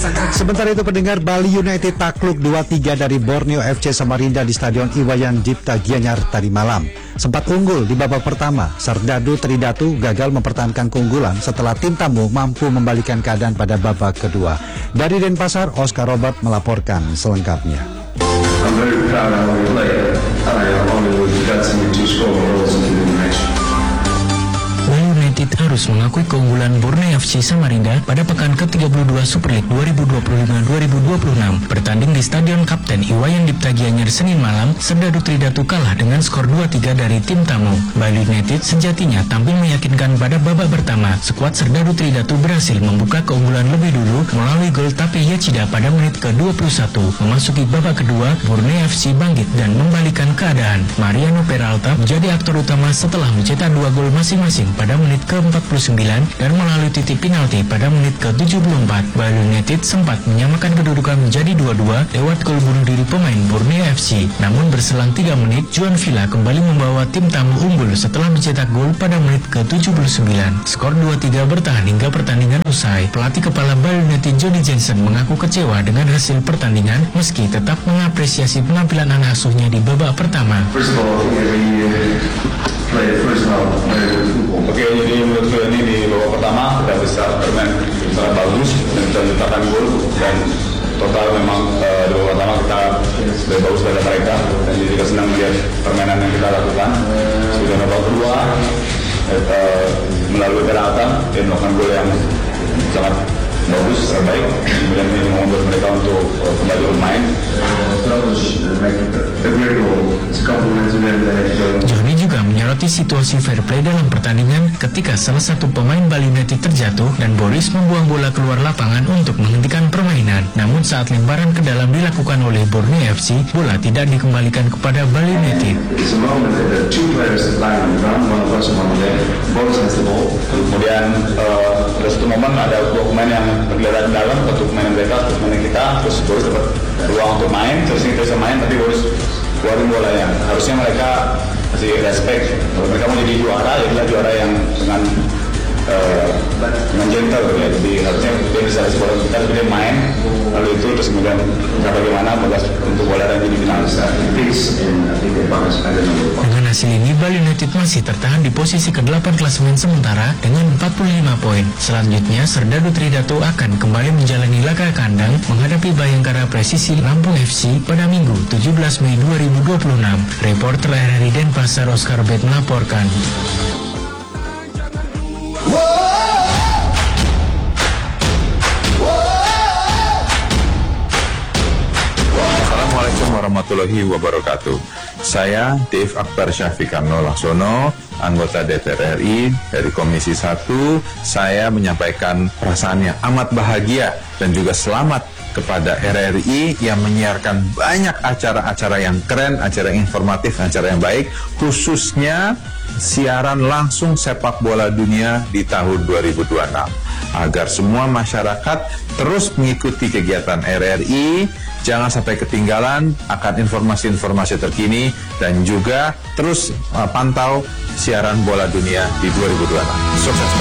Sementara itu pendengar, Bali United takluk 2-3 dari Borneo FC Samarinda di Stadion Iwayan Dipta Gianyar tadi malam. Sempat unggul di babak pertama, Serdadu Tridatu gagal mempertahankan keunggulan setelah tim tamu mampu membalikan keadaan pada babak kedua. Dari Denpasar, Oscar Robert melaporkan selengkapnya. I'm very proud of how we played. I only got to score goals in the match. Bali United harus mengakui keunggulan Borneo FC Samarinda pada pekan ke-32 Super League 2025-2026. Bertanding di Stadion Kapten Iwayan Dipta Gianyar Senin malam, Serdadu Tridatu kalah dengan skor 2-3 dari tim tamu. Bali United sejatinya tampil meyakinkan pada babak pertama. Skuad Serdadu Tridatu berhasil membuka keunggulan lebih dulu melalui gol Tapi Yachida pada menit ke-21. Memasuki babak kedua, Borneo FC bangkit dan membalikan keadaan. Mariano Peralta menjadi aktor utama setelah mencetak 2 gol masing-masing pada menit ke-49 dan melalui titik penalti pada menit ke-74. Bali United sempat menyamakan kedudukan menjadi 2-2 lewat gol bunuh diri pemain Borneo FC. Namun berselang 3 menit, Juan Villa kembali membawa tim tamu unggul setelah mencetak gol pada menit ke-79. Skor 2-3 bertahan hingga pertandingan usai. Pelatih kepala Bali United Johnny Jensen mengaku kecewa dengan hasil pertandingan meski tetap mengapresiasi penampilan anak asuhnya di babak pertama. Oke, jadi menurut gue ini di babak pertama kita bisa bermain sangat bagus dan bisa menciptakan gol, dan total memang di babak pertama kita lebih bagus dari mereka, dan jadi kita senang melihat permainan yang kita lakukan. Sudah babak kedua melalui Peralta dan melakukan gol yang sangat bagus, terbaik, kemudian ini membuat mereka untuk kembali bermain. Johnny juga menyoroti situasi fair play dalam pertandingan ketika salah satu pemain Bali United terjatuh dan Boris membuang bola keluar lapangan untuk menghentikan permainan. Namun saat lemparan ke dalam dilakukan oleh Borneo FC, bola tidak dikembalikan kepada Bali United. Kemudian ada satu momen, ada 2 pemain yang bergerak ke dalam, satu pemain mereka, satu pemain kita, terus Boris dapat peluang untuk main, terus kita bisa main, tapi Boris keluarin bolanya. Harusnya mereka kasih respect, kalau mereka mau jadi juara, jadilah juara yang dengan gentle ya. Jadi harusnya dia bisa kasih bola kita, tapi dia main, lalu itu terus kemudian kita bagaimana untuk bola dan jadi final. Dengan hasil ini, Bali United masih tertahan di posisi ke-8 klasemen sementara dengan 45 poin. Selanjutnya, Serdadu Tridatu akan kembali menjalani laga kandang menghadapi Bayangkara Presisi Lampung FC pada Minggu 17 Mei 2026. Reporter RRI Denpasar Oscar Bet melaporkan. Assalamualaikum warahmatullahi wabarakatuh. Saya Dave Akbar Syafiqamno Laksono, anggota DPR RI dari Komisi 1. Saya menyampaikan perasaan yang amat bahagia dan juga selamat kepada RRI yang menyiarkan banyak acara-acara yang keren, acara informatif, acara yang baik, khususnya siaran langsung sepak bola dunia di tahun 2026. Agar semua masyarakat terus mengikuti kegiatan RRI, jangan sampai ketinggalan akan informasi-informasi terkini, dan juga terus pantau siaran bola dunia di 2026. Sukses!